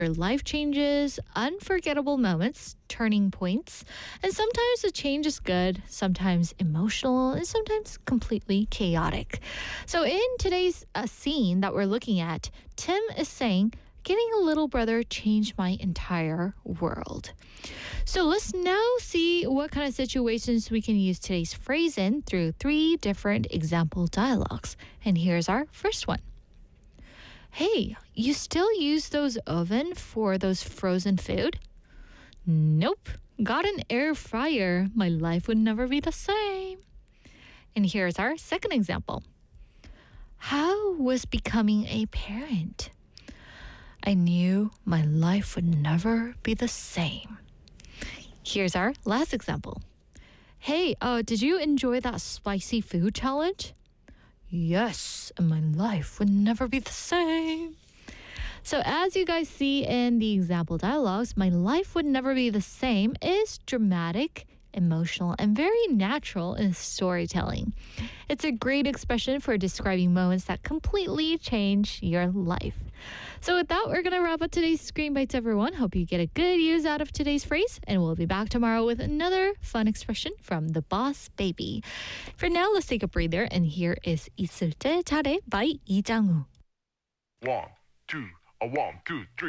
life changes, unforgettable moments, turning points, and sometimes the change is good, sometimes emotional, and sometimes completely chaotic. So, in today's scene that we're looking at, Tim is saying, "Getting a little brother changed my entire world." So let's now see what kind of situations we can use today's phrase in through 3 different example dialogues. And here's our first one. "Hey, you still use those oven for those frozen food?" "Nope. Got an air fryer. My life would never be the same." And here's our second example. "How was becoming a parent? I knew my life would never be the same." Here's our last example. "Hey, did you enjoy that spicy food challenge?" "Yes, and my life would never be the same." So as you guys see in the example dialogues, "my life would never be the same" is dramatic, emotional, and very natural in storytelling. It's a great expression for describing moments that completely change your life. So with that, we're going to wrap up today's Screen Bites, everyone. Hope you get a good use out of today's phrase, and we'll be back tomorrow with another fun expression from the Boss Baby. For now, let's take a breather, and here is 있을 때 잘해 by 이장우. One, two, 1, 2, 3.